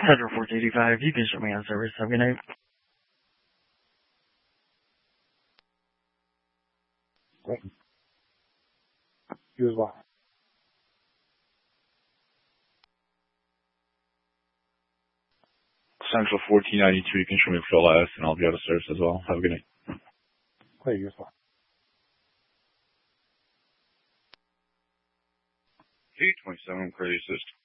Central 1485, you can show me on service. Have a good night. You as well. Central 1492, you can show me Phil S, and I'll be out of service as well. Have a good night. Hey, you as well. 827, clear assist.